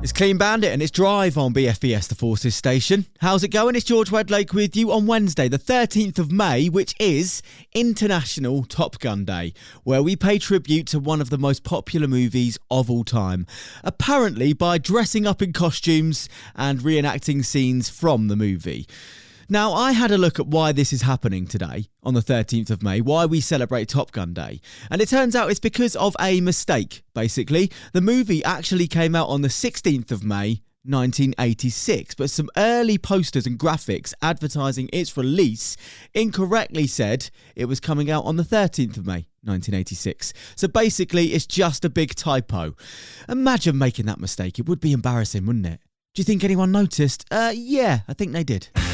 It's Clean Bandit and it's Drive on BFBS, the Forces station. How's it going? It's George Wedlake with you on Wednesday, the 13th of May, which is International Top Gun Day, where we pay tribute to one of the most popular movies of all time, apparently by dressing up in costumes and reenacting scenes from the movie. Now, I had a look at why this is happening today, on the 13th of May, why we celebrate Top Gun Day. And it turns out it's because of a mistake, basically. The movie actually came out on the 16th of May, 1986, but some early posters and graphics advertising its release incorrectly said it was coming out on the 13th of May, 1986. So basically, it's just a big typo. Imagine making that mistake. It would be embarrassing, wouldn't it? Do you think anyone noticed? Yeah, I think they did.